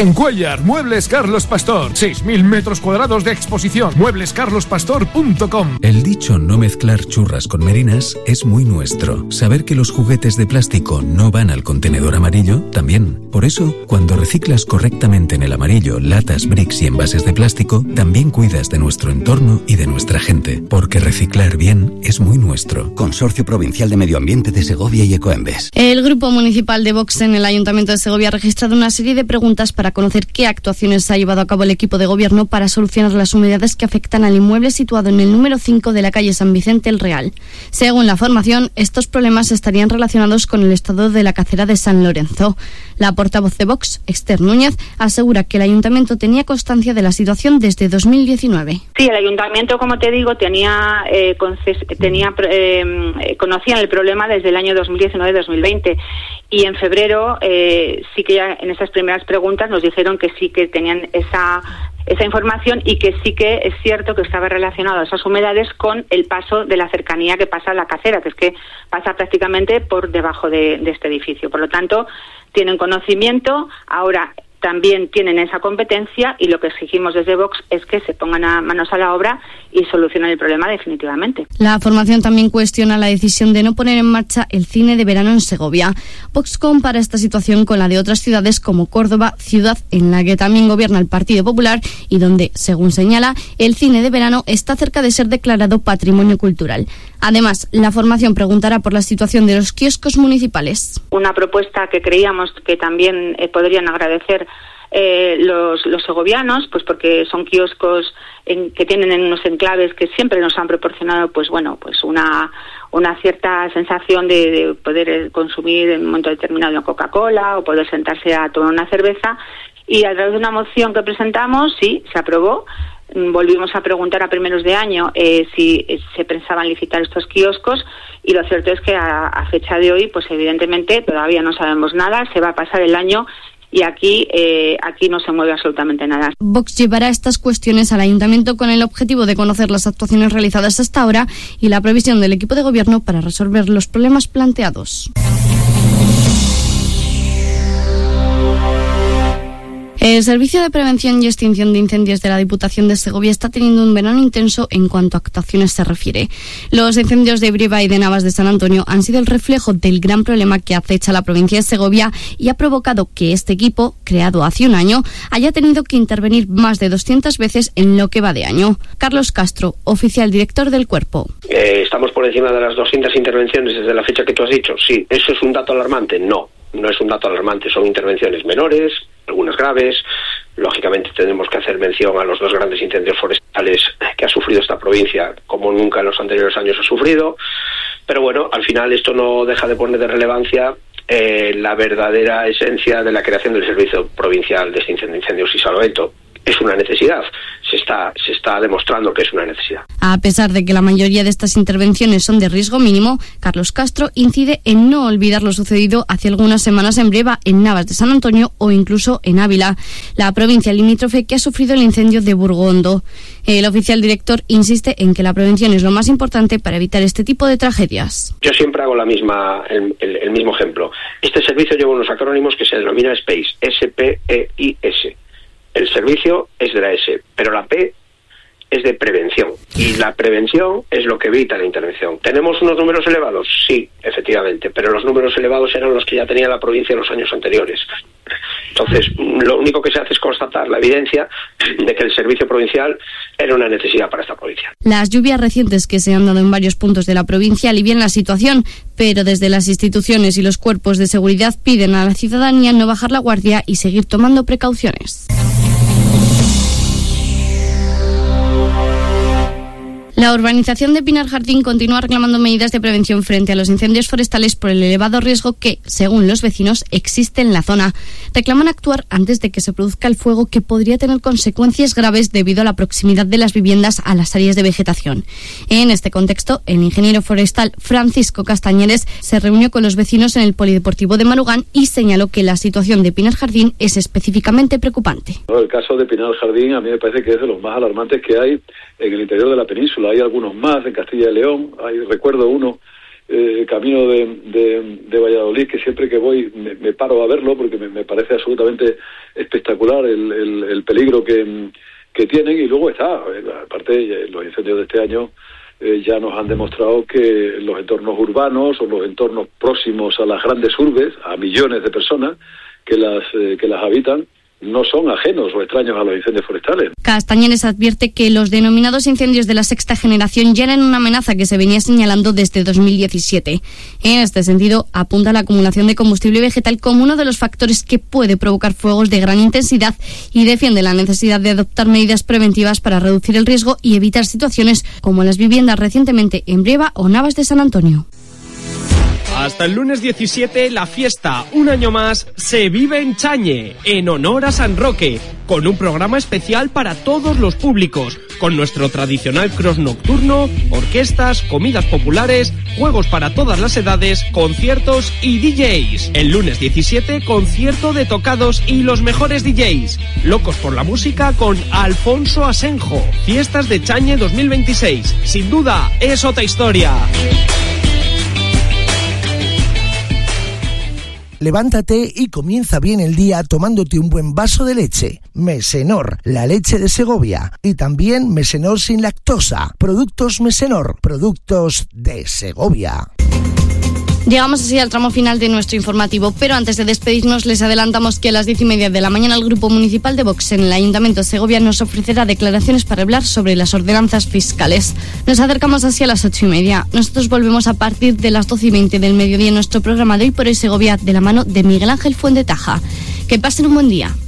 En Cuéllar, Muebles Carlos Pastor. 6.000 metros cuadrados de exposición. mueblescarlospastor.com. El dicho no mezclar churras con merinas es muy nuestro. Saber que los juguetes de plástico no van al contenedor amarillo, también. Por eso, cuando reciclas correctamente en el amarillo latas, bricks y envases de plástico, también cuidas de nuestro entorno y de nuestra gente. Porque reciclar bien es muy nuestro. Consorcio Provincial de Medio Ambiente de Segovia y Ecoembes. El Grupo Municipal de Vox en el Ayuntamiento de Segovia ha registrado una serie de preguntas para conocer qué actuaciones ha llevado a cabo el equipo de gobierno para solucionar las humedades que afectan al inmueble situado en el número 5 de la calle San Vicente el Real. Según la formación, estos problemas estarían relacionados con el estado de la cacera de San Lorenzo. La portavoz de Vox, Esther Núñez, asegura que el Ayuntamiento tenía constancia de la situación desde 2019. Sí, el Ayuntamiento, como te digo, conocían el problema desde el año 2019-2020 y en febrero sí que ya en esas primeras preguntas nos dijeron que sí que tenían esa información y que sí que es cierto que estaba relacionado a esas humedades con el paso de la cercanía que pasa a la cacera, que es que pasa prácticamente por debajo de este edificio. Por lo tanto, tienen conocimiento, ahora también tienen esa competencia y lo que exigimos desde Vox es que se pongan manos a la obra y solucionen el problema definitivamente. La formación también cuestiona la decisión de no poner en marcha el cine de verano en Segovia. Vox compara esta situación con la de otras ciudades como Córdoba, ciudad en la que también gobierna el Partido Popular y donde, según señala, el cine de verano está cerca de ser declarado patrimonio cultural. Además, la formación preguntará por la situación de los kioscos municipales. Una propuesta que creíamos que también podrían agradecer los segovianos, pues porque son kioscos que tienen en unos enclaves que siempre nos han proporcionado pues una cierta sensación de poder consumir en un momento determinado una Coca-Cola o poder sentarse a tomar una cerveza, y a través de una moción que presentamos, sí, se aprobó. Volvimos a preguntar a primeros de año si se pensaban licitar estos kioscos, y lo cierto es que a fecha de hoy, pues evidentemente todavía no sabemos nada, se va a pasar el año y aquí no se mueve absolutamente nada. Vox llevará estas cuestiones al Ayuntamiento con el objetivo de conocer las actuaciones realizadas hasta ahora y la previsión del equipo de gobierno para resolver los problemas planteados. El Servicio de Prevención y Extinción de Incendios de la Diputación de Segovia está teniendo un verano intenso en cuanto a actuaciones se refiere. Los incendios de Briva y de Navas de San Antonio han sido el reflejo del gran problema que acecha la provincia de Segovia y ha provocado que este equipo, creado hace un año, haya tenido que intervenir más de 200 veces en lo que va de año. Carlos Castro, oficial director del cuerpo. ¿Estamos por encima de las 200 intervenciones desde la fecha que tú has dicho? Sí. ¿Eso es un dato alarmante? No es un dato alarmante. Son intervenciones menores, algunas graves. Lógicamente tenemos que hacer mención a los dos grandes incendios forestales que ha sufrido esta provincia, como nunca en los anteriores años ha sufrido. Pero bueno, al final esto no deja de poner de relevancia la verdadera esencia de la creación del Servicio Provincial de Extinción de Incendios y Salvamento. Es una necesidad, se está demostrando que es una necesidad. A pesar de que la mayoría de estas intervenciones son de riesgo mínimo, Carlos Castro incide en no olvidar lo sucedido hace algunas semanas en Briva, en Navas de San Antonio o incluso en Ávila, la provincia limítrofe que ha sufrido el incendio de Burgondo. El oficial director insiste en que la prevención es lo más importante para evitar este tipo de tragedias. Yo siempre hago el mismo ejemplo. Este servicio lleva unos acrónimos que se denomina SPEIS, S-P-E-I-S. El servicio es de la S, pero la P es de prevención. Y la prevención es lo que evita la intervención. ¿Tenemos unos números elevados? Sí, efectivamente, pero los números elevados eran los que ya tenía la provincia en los años anteriores. Entonces, lo único que se hace es constatar la evidencia de que el servicio provincial era una necesidad para esta provincia. Las lluvias recientes que se han dado en varios puntos de la provincia alivian la situación, pero desde las instituciones y los cuerpos de seguridad piden a la ciudadanía no bajar la guardia y seguir tomando precauciones. La urbanización de Pinar Jardín continúa reclamando medidas de prevención frente a los incendios forestales por el elevado riesgo que, según los vecinos, existe en la zona. Reclaman actuar antes de que se produzca el fuego, que podría tener consecuencias graves debido a la proximidad de las viviendas a las áreas de vegetación. En este contexto, el ingeniero forestal Francisco Castañeres se reunió con los vecinos en el Polideportivo de Marugán y señaló que la situación de Pinar Jardín es específicamente preocupante. El caso de Pinar Jardín a mí me parece que es de los más alarmantes que hay en el interior de la península. Hay algunos más en Castilla y León, recuerdo uno camino de Valladolid, que siempre que voy me paro a verlo porque me parece absolutamente espectacular el peligro que tienen. Y luego está, aparte, los incendios de este año ya nos han demostrado que los entornos urbanos o los entornos próximos a las grandes urbes, a millones de personas que las habitan, no son ajenos o extraños a los incendios forestales. Castañares advierte que los denominados incendios de la sexta generación ya eran una amenaza que se venía señalando desde 2017. En este sentido, apunta la acumulación de combustible vegetal como uno de los factores que puede provocar fuegos de gran intensidad y defiende la necesidad de adoptar medidas preventivas para reducir el riesgo y evitar situaciones como las viviendas recientemente en Brieva o Navas de San Antonio. Hasta el lunes 17, la fiesta, un año más, se vive en Chañe, en honor a San Roque, con un programa especial para todos los públicos, con nuestro tradicional cross nocturno, orquestas, comidas populares, juegos para todas las edades, conciertos y DJs. El lunes 17, concierto de tocados y los mejores DJs. Locos por la música con Alfonso Asenjo. Fiestas de Chañe 2026. Sin duda, es otra historia. Levántate y comienza bien el día tomándote un buen vaso de leche. Mesenor, la leche de Segovia. Y también Mesenor sin lactosa. Productos Mesenor, productos de Segovia. Llegamos así al tramo final de nuestro informativo, pero antes de despedirnos les adelantamos que a las 10:30 de la mañana el Grupo Municipal de Vox en el Ayuntamiento de Segovia nos ofrecerá declaraciones para hablar sobre las ordenanzas fiscales. Nos acercamos así a las 8:30. Nosotros volvemos a partir de las 12:20 del mediodía en nuestro programa de Hoy por Hoy Segovia de la mano de Miguel Ángel Fuendetaja. Que pasen un buen día.